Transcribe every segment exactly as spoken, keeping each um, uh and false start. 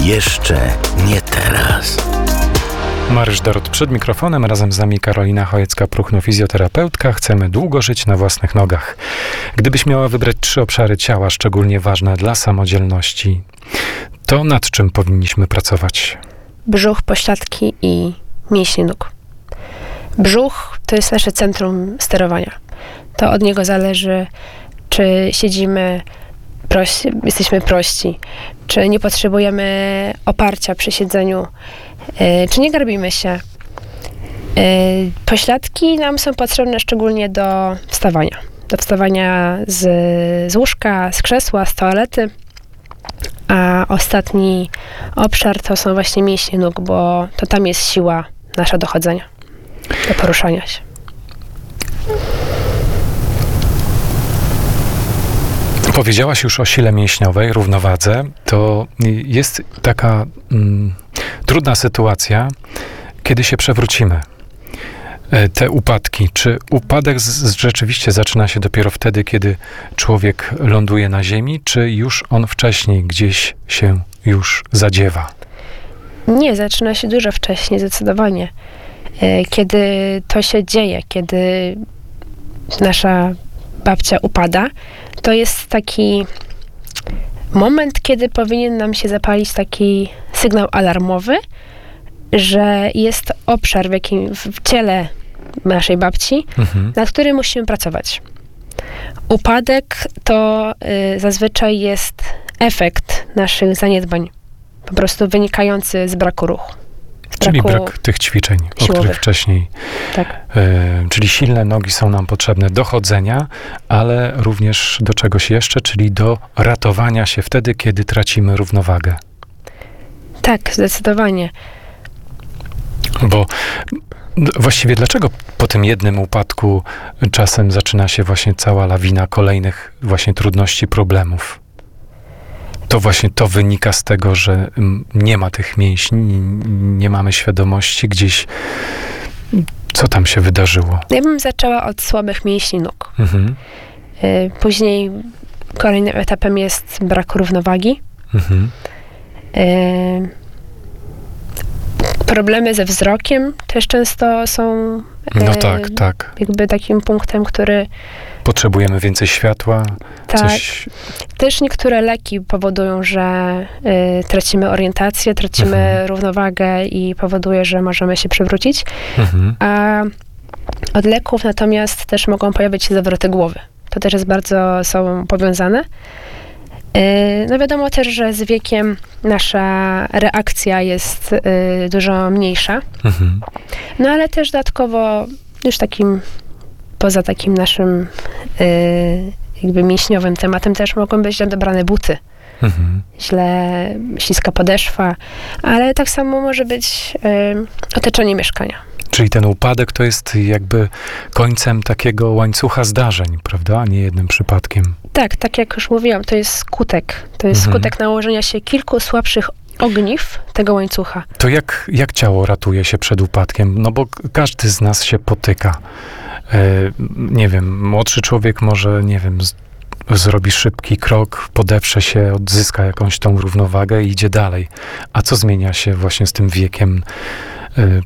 Jeszcze nie teraz. Mariusz Dorot przed mikrofonem, razem z nami Karolina Chojecka-Pruchno, fizjoterapeutka. Chcemy długo żyć na własnych nogach. Gdybyś miała wybrać trzy obszary ciała szczególnie ważne dla samodzielności, to nad czym powinniśmy pracować? Brzuch, pośladki i mięśnie nóg. Brzuch to jest nasze centrum sterowania. To od niego zależy, czy siedzimy prości, jesteśmy prości, czy nie potrzebujemy oparcia przy siedzeniu, yy, czy nie garbimy się. Yy, pośladki nam są potrzebne szczególnie do wstawania. Do wstawania z, z łóżka, z krzesła, z toalety. A ostatni obszar to są właśnie mięśnie nóg, bo to tam jest siła nasza do chodzenia, do poruszania się. Powiedziałaś już o sile mięśniowej, równowadze. To jest taka mm, trudna sytuacja, kiedy się przewrócimy. Te upadki. Czy upadek z, z rzeczywiście zaczyna się dopiero wtedy, kiedy człowiek ląduje na ziemi, czy już on wcześniej gdzieś się już zadziewa? Nie, zaczyna się dużo wcześniej, zdecydowanie. Kiedy to się dzieje, kiedy nasza babcia upada, to jest taki moment, kiedy powinien nam się zapalić taki sygnał alarmowy, że jest obszar w, jakim, w ciele naszej babci, mhm. nad którym musimy pracować. Upadek to y, zazwyczaj jest efekt naszych zaniedbań, po prostu wynikający z braku ruchu. Z czyli braku brak tych ćwiczeń, siłowych. O których wcześniej. Tak. Y, czyli silne nogi są nam potrzebne do chodzenia, ale również do czegoś jeszcze, czyli do ratowania się wtedy, kiedy tracimy równowagę. Tak, zdecydowanie. Bo właściwie dlaczego po tym jednym upadku czasem zaczyna się właśnie cała lawina kolejnych właśnie trudności, problemów? To właśnie to wynika z tego, że nie ma tych mięśni, nie mamy świadomości gdzieś, co tam się wydarzyło. Ja bym zaczęła od słabych mięśni nóg. Mhm. Później kolejnym etapem jest brak równowagi. Mhm. Y- Problemy ze wzrokiem też często są no e, tak, tak. jakby takim punktem, który... Potrzebujemy więcej światła. Tak. Coś... Też niektóre leki powodują, że y, tracimy orientację, tracimy mhm. równowagę i powoduje, że możemy się przewrócić. Mhm. A od leków natomiast też mogą pojawić się zawroty głowy. To też jest bardzo są powiązane. No wiadomo też, że z wiekiem nasza reakcja jest y, dużo mniejsza. Mhm. No ale też dodatkowo już takim, poza takim naszym y, jakby mięśniowym tematem też mogą być dobrane buty. Mhm. Źle śliska podeszwa, ale tak samo może być y, otoczenie mieszkania. Czyli ten upadek to jest jakby końcem takiego łańcucha zdarzeń, prawda? A nie jednym przypadkiem. Tak, tak jak już mówiłam, to jest skutek. To jest mhm. skutek nałożenia się kilku słabszych ogniw tego łańcucha. To jak, jak ciało ratuje się przed upadkiem? No bo każdy z nas się potyka. E, nie wiem, młodszy człowiek może, nie wiem, z, zrobi szybki krok, podeprze się, odzyska jakąś tą równowagę i idzie dalej. A co zmienia się właśnie z tym wiekiem? E,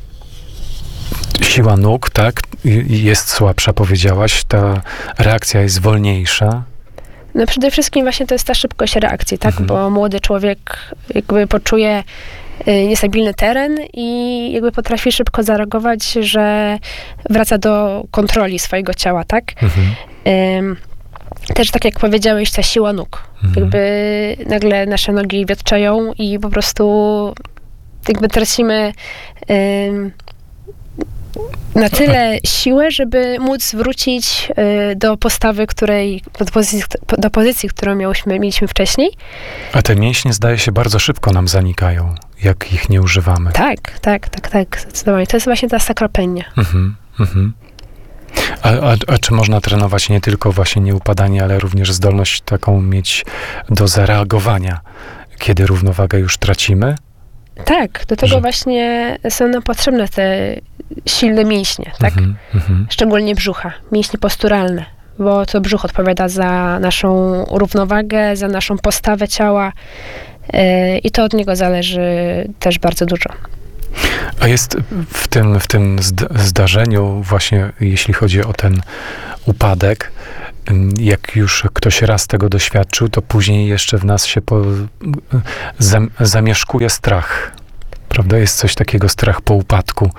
Siła nóg, tak, jest słabsza, powiedziałaś, ta reakcja jest wolniejsza. No przede wszystkim właśnie to jest ta szybkość reakcji, tak, mhm. bo młody człowiek jakby poczuje y, niestabilny teren i jakby potrafi szybko zareagować, że wraca do kontroli swojego ciała, tak. Mhm. Y, też tak jak powiedziałeś, ta siła nóg. Mhm. Jakby nagle nasze nogi wiotczeją i po prostu jakby tracimy y, na tyle siłę, żeby móc wrócić y, do postawy, której, do pozycji, do pozycji, którą miałyśmy, mieliśmy wcześniej. A te mięśnie, zdaje się, bardzo szybko nam zanikają, jak ich nie używamy. Tak, tak, tak, tak, zdecydowanie. To jest właśnie ta sakropenia. Mhm, mhm. A, a, a czy można trenować nie tylko właśnie nieupadanie, ale również zdolność taką mieć do zareagowania, kiedy równowagę już tracimy? Tak, do tego Że... właśnie są nam potrzebne te silne mięśnie, tak? Mm-hmm, mm-hmm. Szczególnie brzucha, mięśnie posturalne, bo to brzuch odpowiada za naszą równowagę, za naszą postawę ciała, Yy, I to od niego zależy też bardzo dużo. A jest w tym, w tym zdarzeniu, właśnie jeśli chodzi o ten upadek, jak już ktoś raz tego doświadczył, to później jeszcze w nas się po, zam, zamieszkuje strach. Prawda? Jest coś takiego, strach po upadku.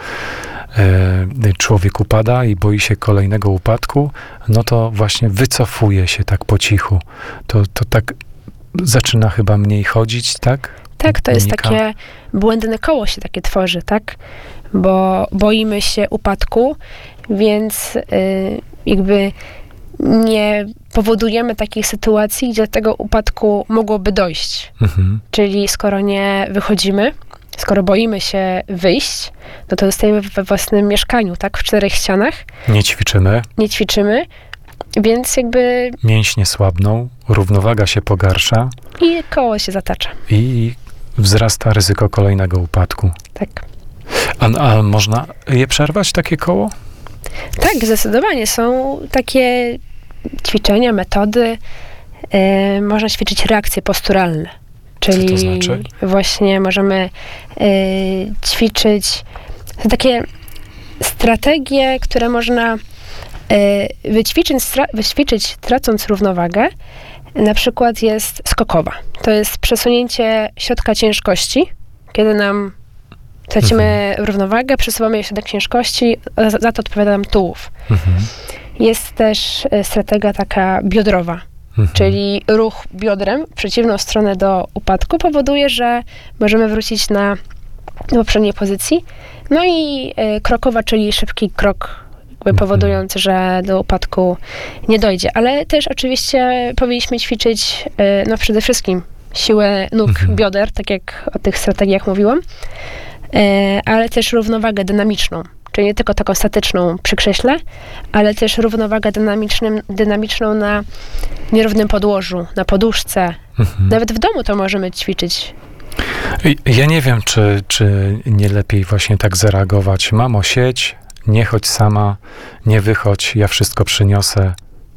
E, człowiek upada i boi się kolejnego upadku, no to właśnie wycofuje się tak po cichu. To, to tak zaczyna chyba mniej chodzić, tak? Tak, to jest Unika. takie błędne koło się takie tworzy, tak? Bo boimy się upadku, więc y, jakby nie powodujemy takich sytuacji, gdzie do tego upadku mogłoby dojść. Mhm. Czyli skoro nie wychodzimy, skoro boimy się wyjść, no to zostajemy we własnym mieszkaniu, tak? W czterech ścianach. Nie ćwiczymy. Nie ćwiczymy, więc jakby... Mięśnie słabną, równowaga się pogarsza. I koło się zatacza. I wzrasta ryzyko kolejnego upadku. Tak. A, a można je przerwać, takie koło? Tak, zdecydowanie. Są takie ćwiczenia, metody. Yy, można ćwiczyć reakcje posturalne. Czyli Co to znaczy? właśnie możemy yy, ćwiczyć to takie strategie, które można yy, wyćwiczyć, stra- wyćwiczyć tracąc równowagę. Na przykład jest skokowa. To jest przesunięcie środka ciężkości, kiedy nam tracimy mhm. równowagę, przesuwamy środek ciężkości, za, za to odpowiada nam tułów. Mhm. Jest też strategia taka biodrowa, mhm. czyli ruch biodrem w przeciwną stronę do upadku powoduje, że możemy wrócić na poprzedniej pozycji. No i y, krokowa, czyli szybki krok powodujący, że do upadku nie dojdzie. Ale też oczywiście powinniśmy ćwiczyć no przede wszystkim siłę nóg, mhm. bioder, tak jak o tych strategiach mówiłam, ale też równowagę dynamiczną, czyli nie tylko taką statyczną przy krześle, ale też równowagę dynamicznym, dynamiczną na nierównym podłożu, na poduszce. Mhm. Nawet w domu to możemy ćwiczyć. Ja nie wiem, czy, czy nie lepiej właśnie tak zareagować. Mamo, siedź, nie chodź sama, nie wychodź, ja wszystko przyniosę.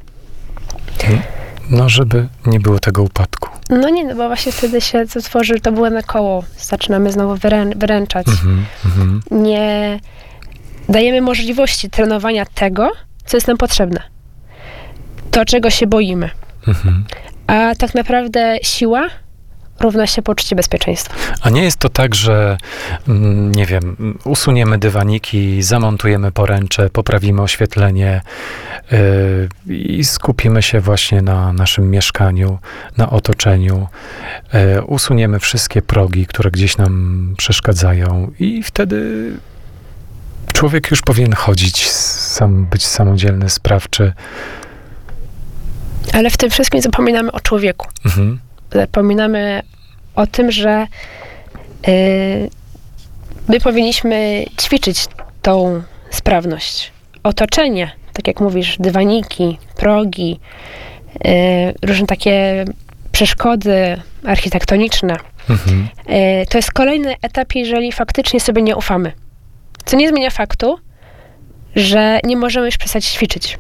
No, żeby nie było tego upadku. No nie, no bo właśnie wtedy się to tworzy, to błędne koło. Zaczynamy znowu wyrę- wyręczać. Mm-hmm, mm-hmm. Nie dajemy możliwości trenowania tego, co jest nam potrzebne. To, czego się boimy. Mm-hmm. A tak naprawdę siła równa się poczucie bezpieczeństwa. A nie jest to tak, że nie wiem, usuniemy dywaniki, zamontujemy poręcze, poprawimy oświetlenie yy, i skupimy się właśnie na naszym mieszkaniu, na otoczeniu, yy, usuniemy wszystkie progi, które gdzieś nam przeszkadzają i wtedy człowiek już powinien chodzić, sam, być samodzielny, sprawczy. Ale w tym wszystkim zapominamy o człowieku. Mhm. Zapominamy o tym, że yy, my powinniśmy ćwiczyć tą sprawność. Otoczenie, tak jak mówisz, dywaniki, progi, yy, różne takie przeszkody architektoniczne. Mhm. Yy, to jest kolejny etap, jeżeli faktycznie sobie nie ufamy. Co nie zmienia faktu, że nie możemy już przestać ćwiczyć.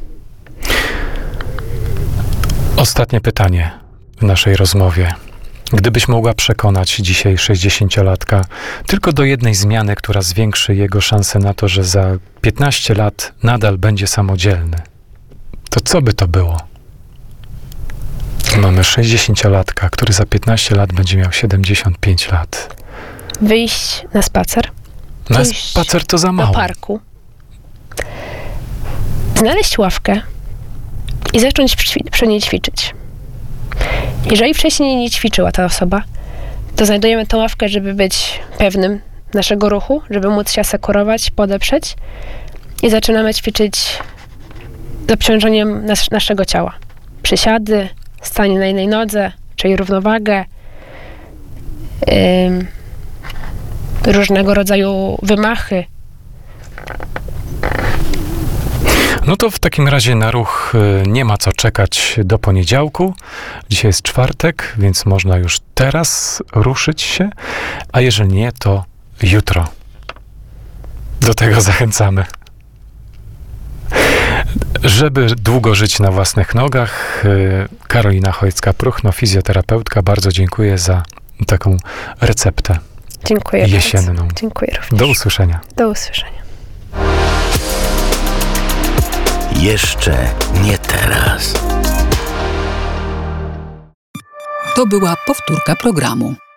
Ostatnie pytanie w naszej rozmowie. Gdybyś mogła przekonać dzisiaj sześćdziesięciolatka tylko do jednej zmiany, która zwiększy jego szanse na to, że za piętnaście lat nadal będzie samodzielny, to co by to było? Mamy sześćdziesięciolatka, który za piętnaście lat będzie miał siedemdziesiąt pięć lat. Wyjść na spacer. Na spacer to za mało. Do parku. Znaleźć ławkę i zacząć przy niej ćwiczyć. Jeżeli wcześniej nie ćwiczyła ta osoba, to znajdujemy tę ławkę, żeby być pewnym naszego ruchu, żeby móc się asekurować, podeprzeć i zaczynamy ćwiczyć z obciążeniem nas, naszego ciała. Przysiady, stanie na jednej nodze, czyli równowagę, yy, różnego rodzaju wymachy. No to w takim razie na ruch nie ma co czekać do poniedziałku. Dzisiaj jest czwartek, więc można już teraz ruszyć się, a jeżeli nie, to jutro. Do tego zachęcamy. Żeby długo żyć na własnych nogach, Karolina Chojecka-Próchno, fizjoterapeutka, bardzo dziękuję za taką receptę Dziękuję jesienną. bardzo. Dziękuję również. Do usłyszenia. Do usłyszenia. Jeszcze nie teraz. To była powtórka programu.